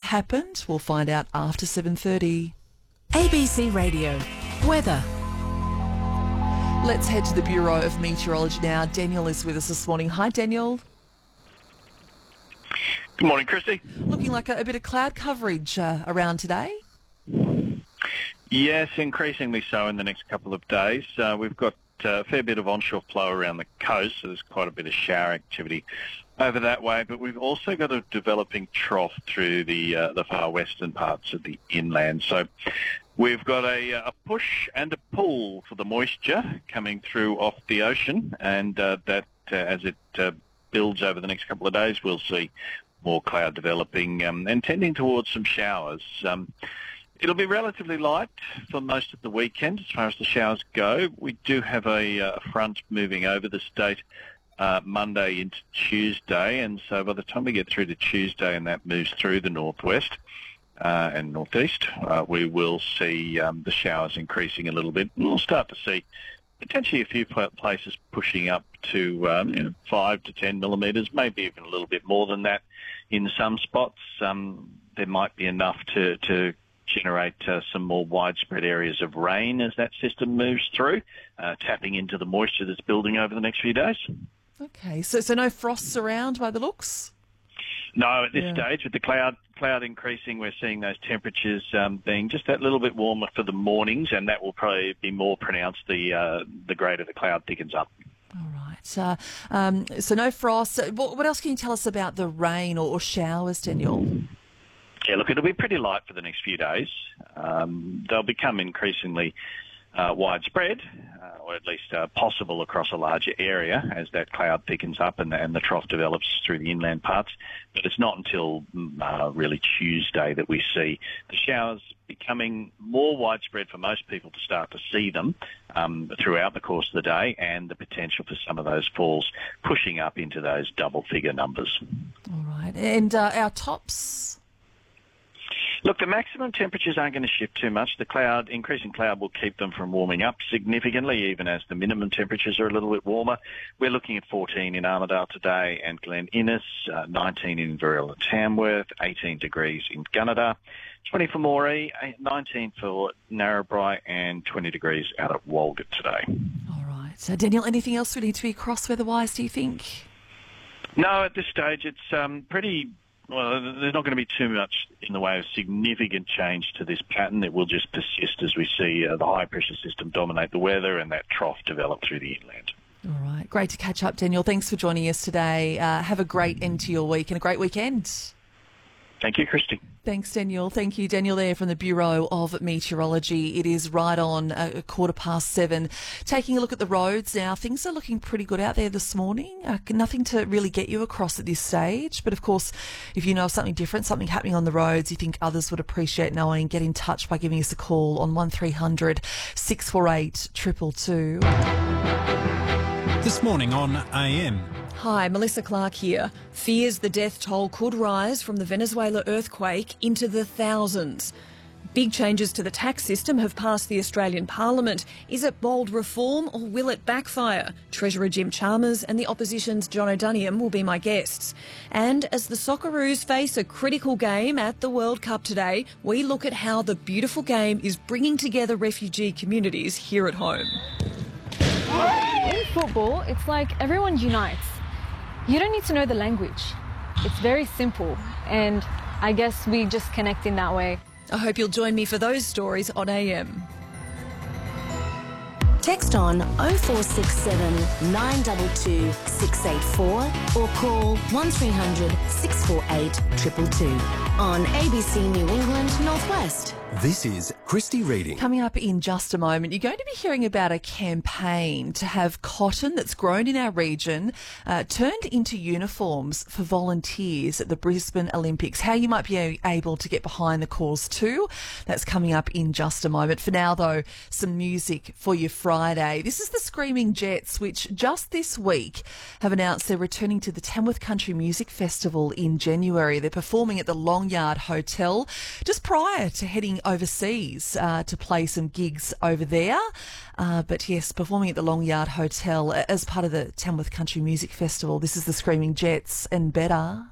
happened? We'll find out after 7:30. ABC Radio. Weather. Let's head to the Bureau of Meteorology now. Daniel is with us this morning. Hi, Daniel. Good morning, Christy. Looking like a bit of cloud coverage around today. Yes, increasingly so in the next couple of days. We've got a fair bit of onshore flow around the coast, so there's quite a bit of shower activity over that way. But we've also got a developing trough through the far western parts of the inland. So we've got a push and a pull for the moisture coming through off the ocean, and that as it builds over the next couple of days, we'll see more cloud developing and tending towards some showers. It'll be relatively light for most of the weekend as far as the showers go. We do have a front moving over the state Monday into Tuesday, and so by the time we get through to Tuesday and that moves through the northwest and northeast, we will see the showers increasing a little bit. And we'll start to see potentially a few places pushing up to 5 to 10 millimetres, maybe even a little bit more than that in some spots. There might be enough to generate some more widespread areas of rain as that system moves through, tapping into the moisture that's building over the next few days. Okay, so no frosts around by the looks? No, at this stage, with the cloud increasing, we're seeing those temperatures being just that little bit warmer for the mornings, and that will probably be more pronounced the greater the cloud thickens up. All right. So no frost. What else can you tell us about the rain or showers, Daniel? Yeah, look, it'll be pretty light for the next few days. They'll become increasingly widespread, or at least possible across a larger area as that cloud thickens up and the trough develops through the inland parts. But it's not until really Tuesday that we see the showers becoming more widespread for most people to start to see them throughout the course of the day, and the potential for some of those falls pushing up into those double-figure numbers. All right. And our tops? Look, the maximum temperatures aren't going to shift too much. The increasing cloud will keep them from warming up significantly, even as the minimum temperatures are a little bit warmer. We're looking at 14 in Armidale today and Glen Innes, 19 in Inverell and Tamworth, 18 degrees in Gunnedah, 20 for Moree, 19 for Narrabri, and 20 degrees out at Walgett today. All right. So, Daniel, anything else we need to be across weather-wise, do you think? No, at this stage it's pretty... Well, there's not going to be too much in the way of significant change to this pattern. It will just persist as we see the high-pressure system dominate the weather and that trough develop through the inland. All right. Great to catch up, Daniel. Thanks for joining us today. Have a great end to your week and a great weekend. Thank you, Christy. Thanks, Daniel. Thank you, Daniel, there from the Bureau of Meteorology. It is right on 7:15. Taking a look at the roads now, things are looking pretty good out there this morning. Nothing to really get you across at this stage. But, of course, if you know of something different, something happening on the roads you think others would appreciate knowing, get in touch by giving us a call on 1300 648 222. This morning on AM. Hi, Melissa Clark here. Fears the death toll could rise from the Venezuela earthquake into the thousands. Big changes to the tax system have passed the Australian Parliament. Is it bold reform or will it backfire? Treasurer Jim Chalmers and the opposition's John O'Doniam will be my guests. And as the Socceroos face a critical game at the World Cup today, we look at how the beautiful game is bringing together refugee communities here at home. In football, it's like everyone unites. You don't need to know the language. It's very simple, and I guess we just connect in that way. I hope you'll join me for those stories on AM. Text on 0467 922 684 or call 1300 648 222 on ABC New England Northwest. This is Christy Reading. Coming up in just a moment, you're going to be hearing about a campaign to have cotton that's grown in our region turned into uniforms for volunteers at the Brisbane Olympics. How you might be able to get behind the cause too. That's coming up in just a moment. For now, though, some music for your Friday. This is the Screaming Jets, which just this week have announced they're returning to the Tamworth Country Music Festival in January. They're performing at the Long Yard Hotel just prior to heading overseas to play some gigs over there. But yes, performing at the Long Yard Hotel as part of the Tamworth Country Music Festival. This is the Screaming Jets and Better.